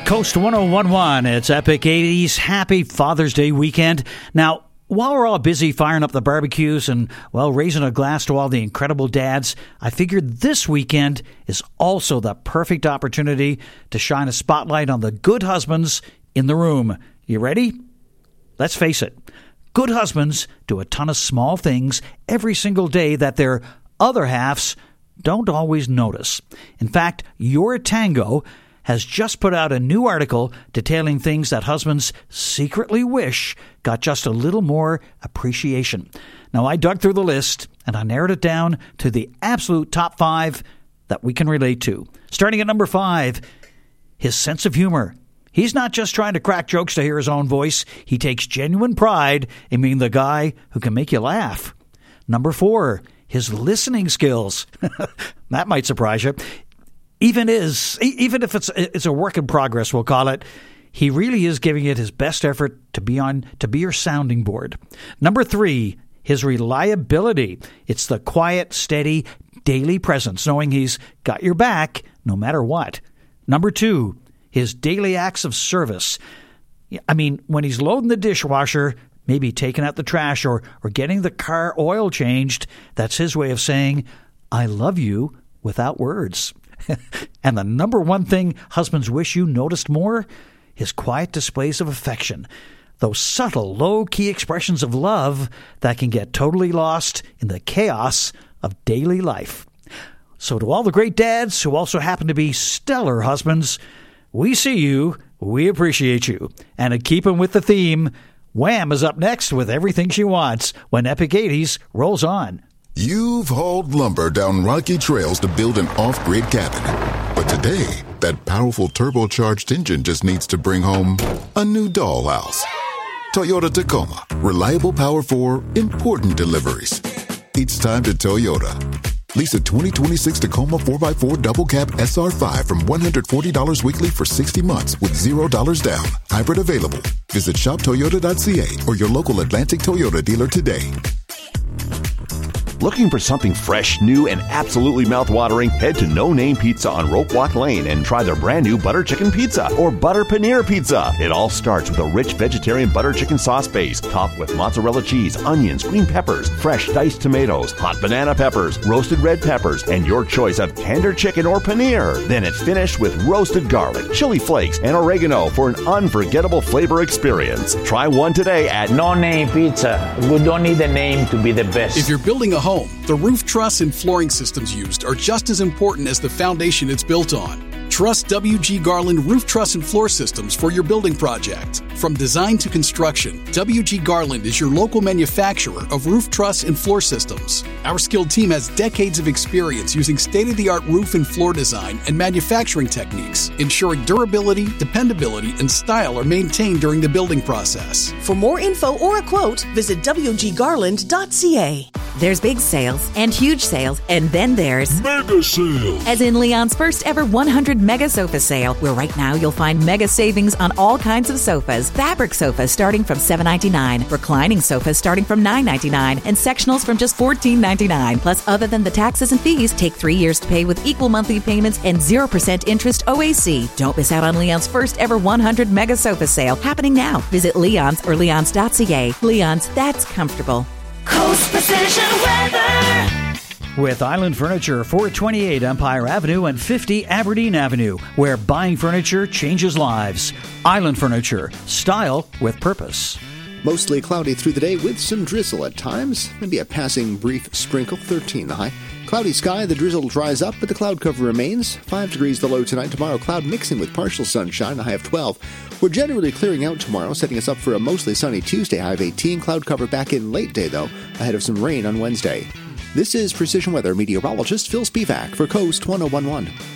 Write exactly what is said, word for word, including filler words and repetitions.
Coast one oh one one, it's Epic eighties. Happy Father's Day weekend. Now, while we're all busy firing up the barbecues and, well, raising a glass to all the incredible dads, I figured this weekend is also the perfect opportunity to shine a spotlight on the good husbands in the room. You ready? Let's face it. Good husbands do a ton of small things every single day that their other halves don't always notice. In fact, Your Tango has just put out a new article detailing things that husbands secretly wish got just a little more appreciation. Now, I dug through the list, and I narrowed it down to the absolute top five that we can relate to. Starting at number five, his sense of humor. He's not just trying to crack jokes to hear his own voice. He takes genuine pride in being the guy who can make you laugh. Number four, his listening skills. That might surprise you. Even is even if it's it's a work in progress, we'll call it, he really is giving it his best effort to be on to be your sounding board. Number three, his reliability. It's the quiet, steady, daily presence, knowing he's got your back no matter what. Number two, his daily acts of service. I mean, when he's loading the dishwasher, maybe taking out the trash or or getting the car oil changed, that's his way of saying, I love you without words. And the number one thing husbands wish you noticed more? His quiet displays of affection. Those subtle, low-key expressions of love that can get totally lost in the chaos of daily life. So to all the great dads who also happen to be stellar husbands, we see you, we appreciate you. And to keep them with the theme, Wham is up next with Everything She Wants when Epic eighties rolls on. You've hauled lumber down rocky trails to build an off-grid cabin. But today, that powerful turbocharged engine just needs to bring home a new dollhouse. Toyota Tacoma. Reliable power for important deliveries. It's time to Toyota. Lease a twenty twenty-six Tacoma four by four Double Cab S R five from one hundred forty dollars weekly for sixty months with zero dollars down. Hybrid available. Visit shop toyota dot c a or your local Atlantic Toyota dealer today. Looking for something fresh, new, and absolutely mouth-watering? Head to No Name Pizza on Rope Walk Lane and try their brand new butter chicken pizza or butter paneer pizza. It all starts with a rich vegetarian butter chicken sauce base, topped with mozzarella cheese, onions, green peppers, fresh diced tomatoes, hot banana peppers, roasted red peppers, and your choice of tender chicken or paneer. Then it's finished with roasted garlic, chili flakes, and oregano for an unforgettable flavor experience. Try one today at No Name Pizza. We don't need a name to be the best. If you're building a home, the roof truss and flooring systems used are just as important as the foundation it's built on. Trust W G Garland Roof Truss and Floor Systems for your building project. From design to construction, W G Garland is your local manufacturer of roof truss and floor systems. Our skilled team has decades of experience using state-of-the-art roof and floor design and manufacturing techniques, ensuring durability, dependability, and style are maintained during the building process. For more info or a quote, visit w g garland dot c a. There's big sales and huge sales, and then there's mega sales. As in Leon's first ever one hundred Mega Sofa Sale, where right now you'll find mega savings on all kinds of sofas. Fabric sofas starting from seven ninety-nine, reclining sofas starting from nine ninety-nine, and sectionals from just fourteen ninety-nine. Plus, other than the taxes and fees, take three years to pay with equal monthly payments and zero percent interest O A C. Don't miss out on Leon's first ever one hundred Mega Sofa Sale, happening now. Visit Leon's or leons dot c a. Leon's, that's comfortable. Coast Precision Weather. With Island Furniture, four twenty-eight Empire Avenue and fifty Aberdeen Avenue, where buying furniture changes lives. Island Furniture, style with purpose. Mostly cloudy through the day with some drizzle at times. Maybe a passing brief sprinkle, thirteen the high. Cloudy sky, the drizzle dries up, but the cloud cover remains. five degrees the low tonight. Tomorrow, cloud mixing with partial sunshine, a high of twelve. We're generally clearing out tomorrow, setting us up for a mostly sunny Tuesday, high of eighteen. Cloud cover back in late day, though, ahead of some rain on Wednesday. This is Precision Weather meteorologist Phil Spivak for Coast one oh one one.